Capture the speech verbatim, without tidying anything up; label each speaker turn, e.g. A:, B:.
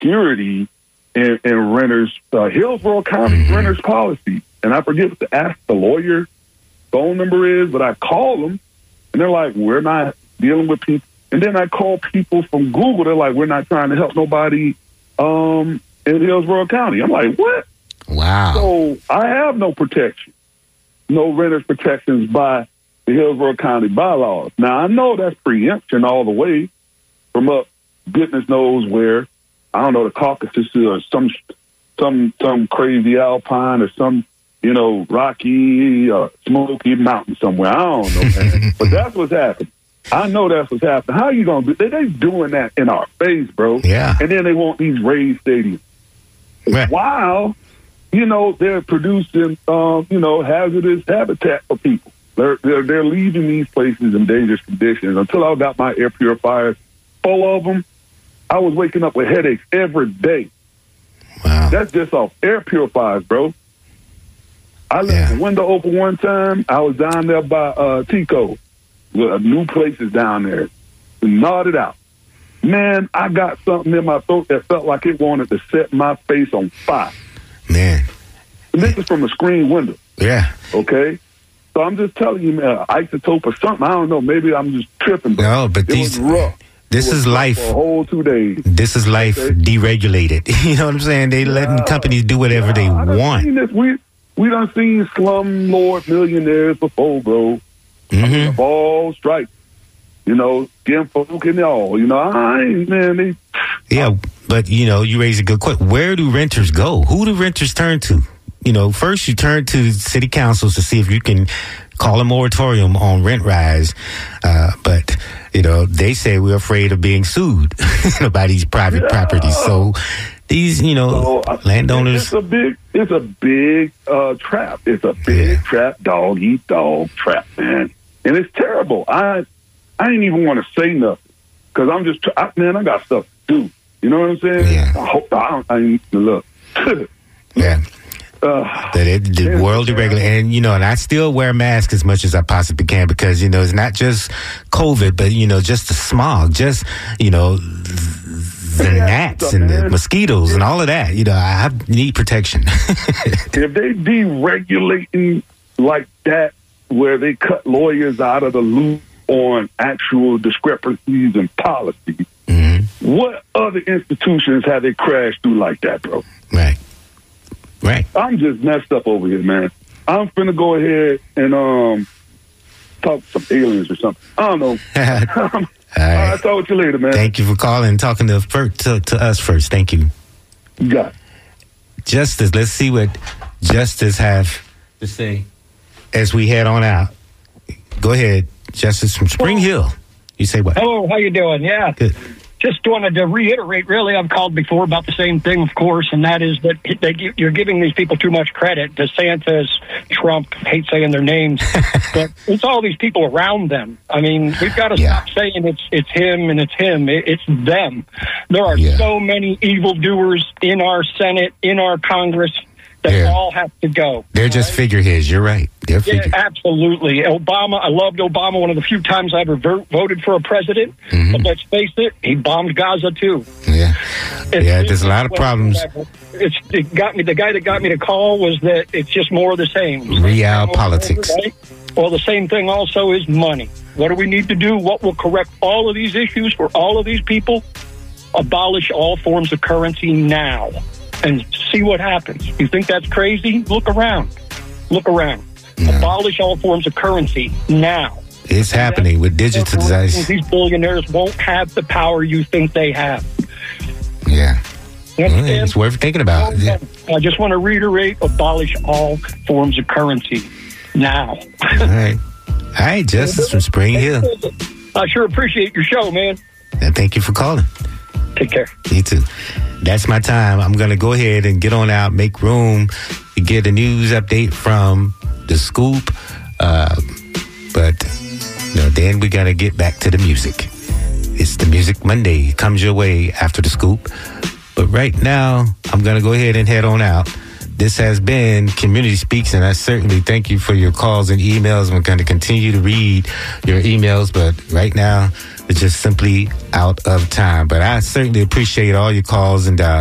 A: obscurity in, in renters, uh, Hillsborough County mm-hmm. renters policy. And I forget what to ask the lawyer phone number is, but I call them and they're like, we're not dealing with people. And then I call people from Google. They're like, we're not trying to help nobody um, in Hillsborough County. I'm like, what?
B: Wow.
A: So I have no protection, no renters protections by the Hillsborough County bylaws. Now, I know that's preemption all the way from up goodness knows where. I don't know, the Caucasus or some some some crazy alpine or some, you know, rocky, uh, smoky mountain somewhere. I don't know, man. But that's what's happening. I know that's what's happening. How you going to do they, they doing that in our face, bro?
B: Yeah.
A: And then they want these raised stadiums. Right. While, you know, they're producing, um, you know, hazardous habitat for people. They're, they're, they're leaving these places in dangerous conditions. Until I got my air purifiers full of them, I was waking up with headaches every day.
B: Wow.
A: That's just off air purifiers, bro. I left yeah. the window open one time. I was down there by uh, Tico. With a new places down there. Nodded out. Man, I got something in my throat that felt like it wanted to set my face on fire.
B: Man.
A: And this is from a screen window.
B: Yeah.
A: Okay? So I'm just telling you, man, isotope or something. I don't know. Maybe I'm just tripping. But
B: no, but
A: it
B: these...
A: was rough.
B: This is life.
A: For a whole two days.
B: This is life okay. deregulated. You know what I'm saying? They yeah. letting companies do whatever yeah, they I done want.
A: Seen this. We we done seen slumlord millionaires before, bro.
B: Mm-hmm.
A: I mean, of all stripes. You know, Jim Folk and all. You know, I ain't, man. They,
B: yeah, but, you know, you raise a good question. Where do renters go? Who do renters turn to? You know, first you turn to city councils to see if you can call a moratorium on rent rise. Uh, but, you know, they say we're afraid of being sued by these private yeah. properties. So these, you know, so, landowners.
A: It's a big, it's a big uh, trap. It's a big yeah. trap, dog eat dog trap, man. And it's terrible. I I didn't even want to say nothing because I'm just, I, man, I got stuff to do. You know what I'm saying?
B: Yeah.
A: I hope I don't, I ain't, look.
B: yeah.
A: Uh,
B: that it, the world irregular, and you know, and I still wear masks as much as I possibly can because you know it's not just COVID, but you know, just the smog, just you know, the yeah, gnats stuff, and man. the mosquitoes yeah. and all of that. You know, I have, need protection.
A: If they deregulating like that, where they cut lawyers out of the loop on actual discrepancies in policy, mm-hmm. what other institutions have they crashed through like that, bro?
B: Right. Right.
A: I'm just messed up over here, man. I'm finna go ahead and um talk to some aliens or something. I don't know.
B: All right.
A: I'll talk to you later, man.
B: Thank you for calling and talking to, to, to us first. Thank you.
A: You got it.
B: Justice, let's see what Justice have to say as we head on out. Go ahead, Justice from Spring Hill. You say what?
C: Hello, how you doing? Yeah.
B: Good.
C: Just wanted to reiterate, really, I've called before about the same thing, of course, and that is that they, you're giving these people too much credit. DeSantis, Trump, hate saying their names, but it's all these people around them. I mean, we've got to yeah. stop saying it's it's him and it's him. It, it's them. There are yeah. so many evildoers in our Senate, in our Congress, that
B: They're,
C: all have to go.
B: They're just right? figureheads. You're right. They're
C: yeah,
B: figure-
C: absolutely. Obama, I loved Obama, one of the few times I ever ver- voted for a president. Mm-hmm. But let's face it, he bombed Gaza too.
B: Yeah, it's, yeah. There's a lot of problems.
C: It's it got me. The guy that got me to call was that it's just more of the same.
B: Real politics.
C: Right? Well, the same thing also is money. What do we need to do? What will correct all of these issues for all of these people? Abolish all forms of currency now. And see what happens. You think that's crazy? Look around. Look around. No. Abolish all forms of currency now.
B: It's and happening with digitization.
C: These billionaires won't have the power you think they have.
B: Yeah. Well, it's worth thinking about. Yeah.
C: I just want to reiterate, abolish all forms of currency now.
B: All right. All right, Justice from Spring Hill.
C: I sure appreciate your show, man.
B: And thank you for calling.
C: Take care.
B: You too. That's my time. I'm going to go ahead and get on out, make room to get a news update from The Scoop. Uh, but, you know, then we got to get back to the music. It's the Music Monday. It comes your way after The Scoop. But right now, I'm going to go ahead and head on out. this has been Community Speaks, and I certainly thank you for your calls and emails. I'm going to continue to read your emails, but right now it's just simply out of time. But I certainly appreciate all your calls and uh,